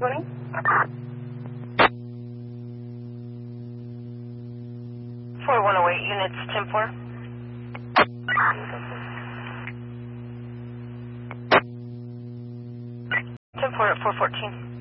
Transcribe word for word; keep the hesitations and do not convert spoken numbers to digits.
Morning. four one oh eight, units ten four. ten four at four fourteen.